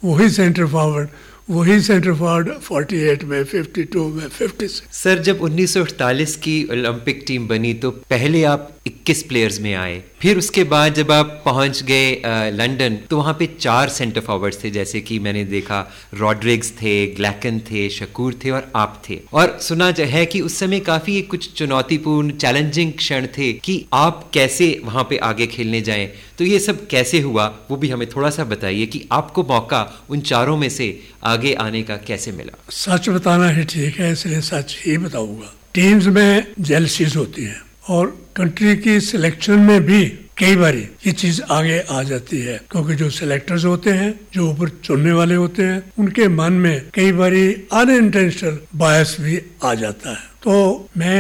वही centre forward 48 में, 52 में, 56। सर जब 1948 की ओलंपिक टीम बनी तो पहले आप 21 प्लेयर्स में आए, फिर उसके बाद जब आप पहुंच गए लंदन तो वहाँ पे 4 सेंटर फॉरवर्ड्स थे, जैसे कि मैंने देखा रॉड्रिग्स थे, ग्लैकन थे, शकूर थे और आप थे। और सुना है कि उस समय काफ़ी कुछ चुनौतीपूर्ण चैलेंजिंग क्षण थे कि आप कैसे वहाँ पे आगे खेलने जाएं। तो ये सब कैसे हुआ वो भी हमें थोड़ा सा बताइए कि आपको मौका उन चारों में से आगे आने का कैसे मिला। सच बताना ही ठीक है, इसलिए सच ही बताऊंगा। टीम्स में जेलसीज होती है और कंट्री की सिलेक्शन में भी कई बार ये चीज आगे आ जाती है, क्योंकि जो सिलेक्टर्स होते हैं, जो ऊपर चुनने वाले होते हैं, उनके मन में कई बार अनइंटेंशनल बायस भी आ जाता है। तो मैं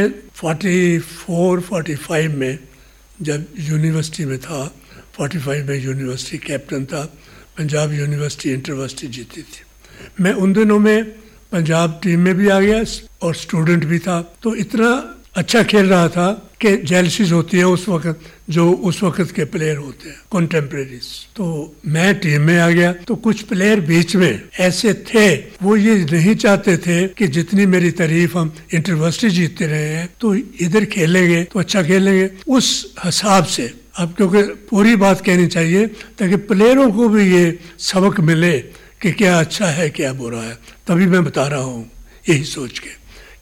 44-45 में जब यूनिवर्सिटी में था, 45 में यूनिवर्सिटी कैप्टन था, पंजाब यूनिवर्सिटी इंटरवर्सिटी जीती थी। मैं उन दिनों में पंजाब टीम में भी आ गया और स्टूडेंट भी था, तो इतना अच्छा खेल रहा था कि जेलसीज होती है उस वक्त, जो उस वक्त के प्लेयर होते हैं कंटेम्प्रेरीज। तो मैं टीम में आ गया, तो कुछ प्लेयर बीच में ऐसे थे, वो ये नहीं चाहते थे कि जितनी मेरी तारीफ हम इंटरवर्सिटी जीतते रहे हैं तो इधर खेलेंगे तो अच्छा खेलेंगे, उस हिसाब से। अब क्योंकि पूरी बात कहनी चाहिए ताकि प्लेयरों को भी ये सबक मिले कि क्या अच्छा है क्या बुरा है, तभी मैं बता रहा हूँ यही सोच के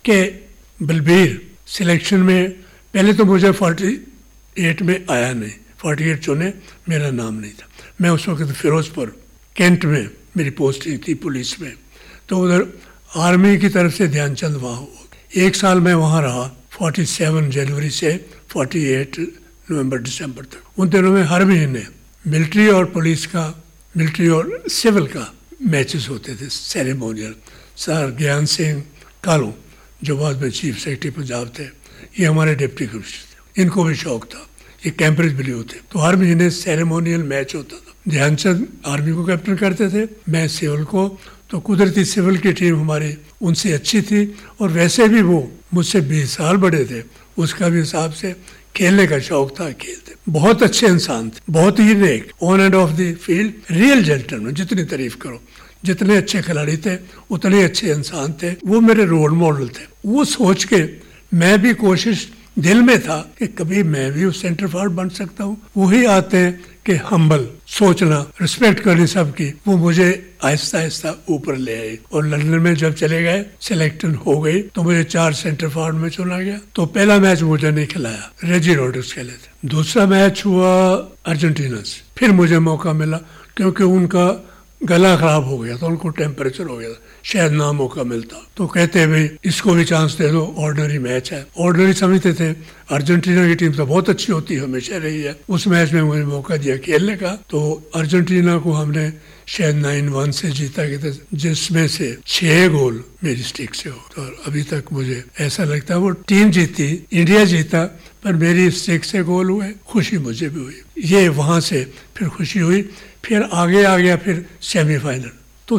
कि बलबीर सिलेक्शन में पहले तो मुझे 48 में आया नहीं, 48 चुने, मेरा नाम नहीं था। मैं उस वक्त फिरोजपुर कैंट में मेरी पोस्टिंग थी पुलिस में, तो उधर आर्मी की तरफ से ध्यानचंद वहाँ हो। एक साल मैं वहाँ रहा, 47 जनवरी से 48 नवंबर दिसंबर तक। उन दिनों में हर महीने मिलिट्री और पुलिस का, मिलिट्री और सिविल का मैचेस होते थे, सेरेमोनियल। सर ज्ञान सिंह कालू जो बाद में चीफ सेक्रेटरी पंजाब थे, ये हमारे डिप्टी कमिश्नर थे, इनको भी शौक था, ये कैम्ब्रिज ब्लू थे। तो हर महीने सेरेमोनियल मैच होता था। ध्यानचंद आर्मी को कैप्टन करते थे, मैं सिविल को। तो कुदरती सिविल की टीम हमारी उनसे अच्छी थी और वैसे भी वो मुझसे 20 साल बड़े थे, उसका भी हिसाब से खेलने का शौक था, खेलते। बहुत अच्छे इंसान थे, बहुत ही नेक, on end of the field real gentleman, जितनी तारीफ करो। जितने अच्छे खिलाड़ी थे उतने अच्छे इंसान थे, वो मेरे रोल मॉडल थे। वो सोच के मैं भी कोशिश दिल में था कि कभी मैं भी उस सेंटर फॉरवर्ड बन सकता हूँ। वही आते हैं कि हम्बल सोचना, रिस्पेक्ट करनी सबकी, वो मुझे आहिस्ता आहिस्ता ऊपर ले आए। और लंदन में जब चले गए, सिलेक्शन हो गई, तो मुझे 4 सेंटर फॉरवर्ड में चुना गया। तो पहला मैच मुझे नहीं खिलाया, रेजी रॉड्रिग्स खेले थे। दूसरा मैच हुआ अर्जेंटीना से, फिर मुझे मौका मिला क्योंकि उनका गला खराब हो गया था, उनको टेम्परेचर हो गया था, शायद ना मौका मिलता। तो कहते भाई इसको भी चांस दे दो, ऑर्डिनरी मैच है। ऑर्डिनरी समझते थे, अर्जेंटीना की टीम तो बहुत अच्छी होती है, हमेशा रही है। उस मैच में मुझे मौका दिया खेलने का, तो अर्जेंटीना को हमने शायद 9-1 से जीता गया था, जिसमें से 6 गोल मेरी स्टिक से हो। तो अभी तक मुझे ऐसा लगता है वो टीम जीती, इंडिया जीता, पर मेरी स्टिक से गोल हुए, खुशी मुझे भी हुई। ये वहां से फिर खुशी हुई। फिर आगे आ गया फिर सेमीफाइनल। तो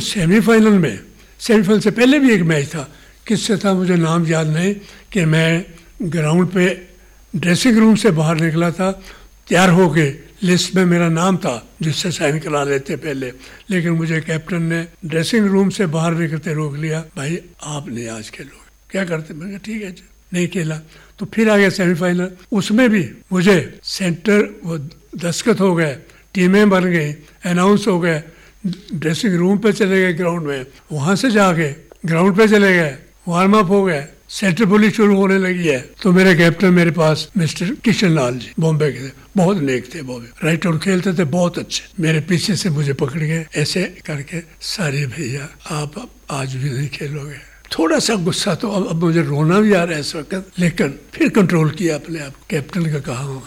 सेमीफाइनल से पहले भी एक मैच था, किससे था मुझे नाम याद नहीं, कि मैं ग्राउंड पे ड्रेसिंग रूम से बाहर निकला था, तैयार होके, लिस्ट में मेरा नाम था जिससे साइन करा लेते पहले, लेकिन मुझे कैप्टन ने ड्रेसिंग रूम से बाहर निकलते रोक लिया, भाई आप नहीं आज खेलोगे, क्या करते। मैंने कहा ठीक है जी, नहीं खेला। तो फिर आ गया सेमीफाइनल, उसमें भी मुझे सेंटर वो दस्तखत हो गए, टीमें बन गई, अनाउंस हो गए, ड्रेसिंग रूम पे चले गए ग्राउंड में, वहां से जाके ग्राउंड पे चले गए, वार्म अप हो गए, सेंटर पुलिस शुरू होने लगी है। तो मेरे कैप्टन मेरे पास मिस्टर किशन लाल जी बॉम्बे के थे, बहुत नेक थे, बॉम्बे राइट आउट खेलते थे, बहुत अच्छे। मेरे पीछे से मुझे पकड़ गए ऐसे करके, सारे भैया आप आज भी नहीं खेलोगे। थोड़ा सा गुस्सा तो अब मुझे रोना भी आ रहा है इस वक्त, लेकिन फिर कंट्रोल किया अपने आप। कैप्टन का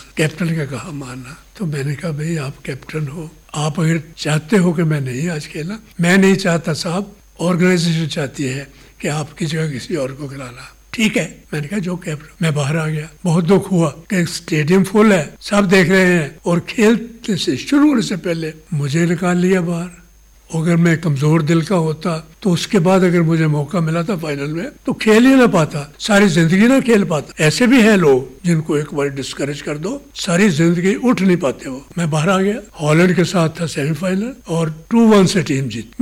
कहा मानना। तो मैंने कहा भाई आप कैप्टन हो, आप अगर चाहते हो कि मैं नहीं आज खेला, मैं नहीं चाहता साहब, ऑर्गेनाइजेशन चाहती है कि आपकी जगह किसी और को खिलाना, ठीक है। मैंने कहा जो कैप्टन। मैं बाहर आ गया, बहुत दुख हुआ कि स्टेडियम फुल है, सब देख रहे हैं, और खेलते से शुरू होने से पहले मुझे निकाल लिया बाहर। अगर मैं कमजोर दिल का होता तो उसके बाद अगर मुझे मौका मिला था फाइनल में, तो खेल ही ना पाता, सारी जिंदगी ना खेल पाता। ऐसे भी हैं लोग जिनको एक बार डिस्करेज कर दो सारी जिंदगी उठ नहीं पाते वो। मैं बाहर आ गया, हॉलैंड के साथ था सेमीफाइनल और 2-1 से टीम जीती।